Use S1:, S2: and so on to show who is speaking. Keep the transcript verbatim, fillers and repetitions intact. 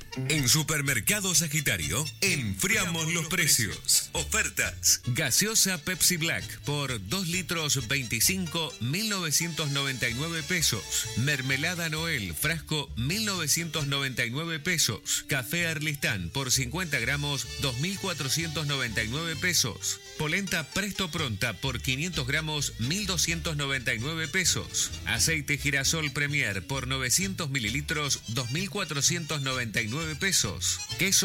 S1: En Supermercado Sagitario, enfriamos los precios. Ofertas. Gaseosa Pepsi Black por dos litros veinticinco, mil novecientos noventa y nueve pesos. Mermelada Noel, frasco, mil novecientos noventa y nueve pesos. Café Arlistán por cincuenta gramos, dos mil cuatrocientos noventa y nueve pesos. Polenta Presto Pronta por quinientos gramos, mil doscientos noventa y nueve pesos. Aceite Girasol Premier por novecientos mililitros, dos mil cuatrocientos noventa y nueve pesos. Queso